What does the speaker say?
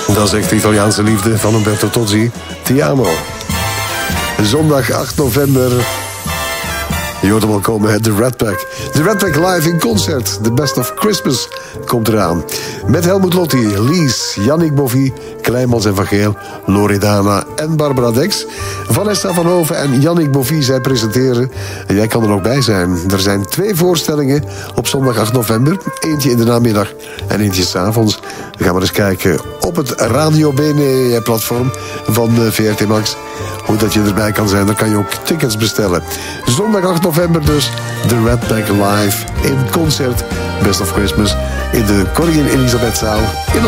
Dat is echt de Italiaanse liefde van Umberto Tozzi. Ti amo. Zondag 8 november. Je hoort hem al komen, de Rat Pack. De Rat Pack live in concert. The Best of Christmas komt eraan. Met Helmut Lotti, Lies, Yannick Boffy, Kleimans en Van Geel, Loredana en Barbara Dex. Vanessa van Hoven en Yannick Boffy, zij presenteren. En jij kan er nog bij zijn. Er zijn 2 voorstellingen op zondag 8 november. Eentje in de namiddag en eentje 's avonds. Dan gaan we eens kijken op het Radio Bene-platform van VRT Max. Hoe dat je erbij kan zijn, dan kan je ook tickets bestellen. Zondag 8 november dus, de Rat Pack live in concert. Best of Christmas in de Koningin Elisabethzaal in